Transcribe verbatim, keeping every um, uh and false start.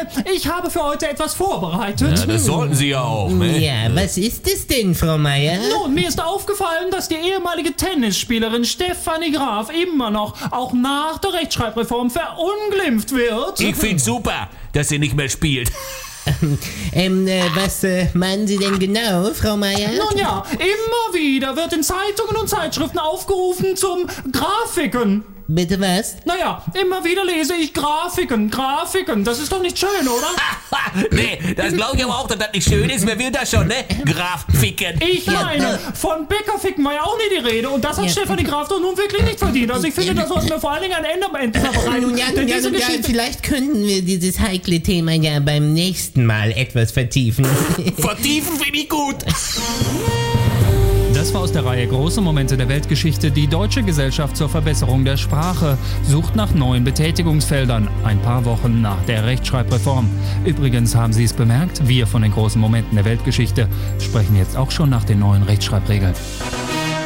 ich habe für heute etwas vorbereitet. Ja, das sollten Sie ja auch, ne? Ja, was ist es denn, Frau Meier? Nun, mir ist aufgefallen, dass die ehemalige Tennisspielerin Stefanie Graf immer noch, auch nach der Rechtschreibreform, verunglimpft wird. Ich find's super, dass sie nicht mehr spielt. Ähm, äh, was äh, meinen Sie denn genau, Frau Meier? Nun ja, immer wieder wird in Zeitungen und Zeitschriften aufgerufen zum Grafiken. Bitte was? Naja, immer wieder lese ich Grafiken, Grafiken. Das ist doch nicht schön, oder? Nee, das glaube ich aber auch, dass das nicht schön ist. Wer will das schon, ne? Grafiken. Ich meine, von Bäckerficken war ja auch nie die Rede. Und das hat Ja. Stefanie Graf doch nun wirklich nicht verdient. Also ich finde, da sollten wir vor allen Dingen ein Ende am Ende verbreiten. Nun ja, nun Denn ja, diese nun ja, Geschichte... vielleicht könnten wir dieses heikle Thema ja beim nächsten Mal etwas vertiefen. Vertiefen finde ich gut. Das war aus der Reihe Große Momente der Weltgeschichte. Die Deutsche Gesellschaft zur Verbesserung der Sprache sucht nach neuen Betätigungsfeldern, ein paar Wochen nach der Rechtschreibreform. Übrigens haben Sie es bemerkt, wir von den großen Momenten der Weltgeschichte sprechen jetzt auch schon nach den neuen Rechtschreibregeln.